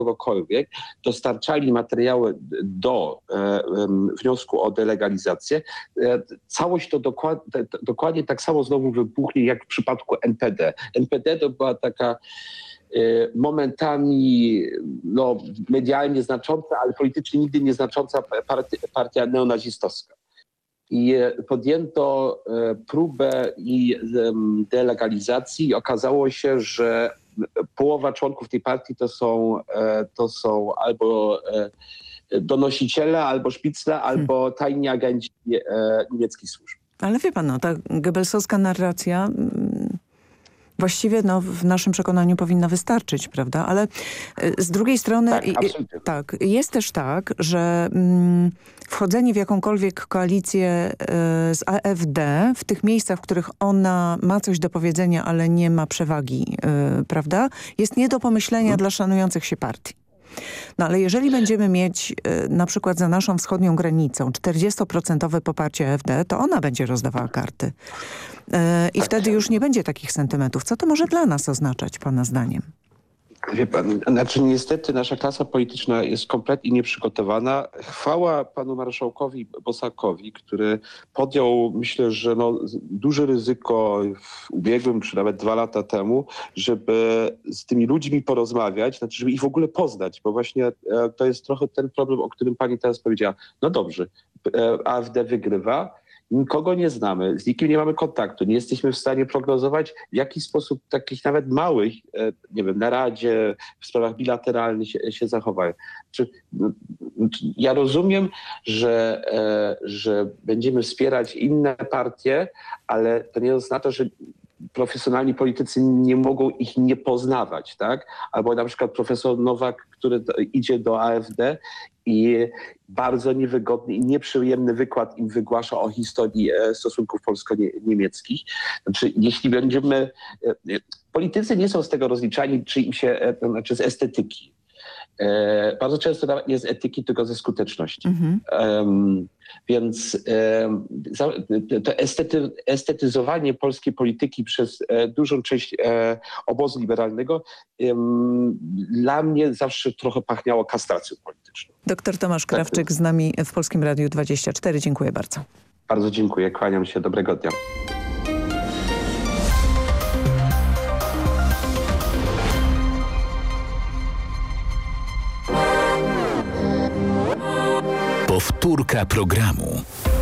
kogokolwiek, dostarczali materiały do wniosku o delegalizację, całość to dokładnie tak samo znowu wybuchnie jak w przypadku NPD. NPD to była taka momentami medialnie znacząca, ale politycznie nigdy nieznacząca partia neonazistowska. I podjęto próbę delegalizacji i okazało się, że połowa członków tej partii to są albo donosiciele, albo szpicle, albo tajni agenci niemieckich służb. Ale wie pan, ta Goebbelsowska narracja właściwie w naszym przekonaniu powinna wystarczyć, prawda? Ale z drugiej strony tak, jest też tak, że wchodzenie w jakąkolwiek koalicję z AfD w tych miejscach, w których ona ma coś do powiedzenia, ale nie ma przewagi, prawda? Jest nie do pomyślenia dla szanujących się partii. No ale jeżeli będziemy mieć na przykład za naszą wschodnią granicą 40% poparcie AfD, to ona będzie rozdawała karty. I wtedy już nie będzie takich sentymentów. Co to może dla nas oznaczać, pana zdaniem? Wie pan, niestety nasza klasa polityczna jest kompletnie nieprzygotowana. Chwała panu marszałkowi Bosakowi, który podjął, myślę, że duże ryzyko w ubiegłym, czy nawet 2 lata temu, żeby z tymi ludźmi porozmawiać, znaczy żeby ich w ogóle poznać, bo właśnie to jest trochę ten problem, o którym pani teraz powiedziała. No dobrze, AfD wygrywa, nikogo nie znamy, z nikim nie mamy kontaktu, nie jesteśmy w stanie prognozować, w jaki sposób takich nawet małych, nie wiem, na Radzie, w sprawach bilateralnych się zachowają. Ja rozumiem, że będziemy wspierać inne partie, ale to nie oznacza, że profesjonalni politycy nie mogą ich nie poznawać, tak? Albo na przykład profesor Nowak, który idzie do AfD i bardzo niewygodny i nieprzyjemny wykład im wygłasza o historii stosunków polsko-niemieckich. Znaczy, jeśli będziemy... Politycy nie są z tego rozliczani, czy im się... Znaczy z estetyki. Bardzo często nawet nie z etyki, tylko ze skuteczności. Więc to estetyzowanie polskiej polityki przez dużą część obozu liberalnego dla mnie zawsze trochę pachniało kastracją polityczną. Doktor Tomasz Krawczyk z nami w Polskim Radiu 24. Dziękuję bardzo. Bardzo dziękuję. Kłaniam się. Dobrego dnia. Powtórka programu.